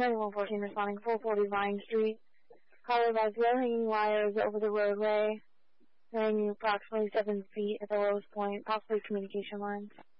9114 responding 440 Vine Street. Caller has low-hanging wires over the roadway, laying approximately 7 feet at the lowest point, possibly communication lines.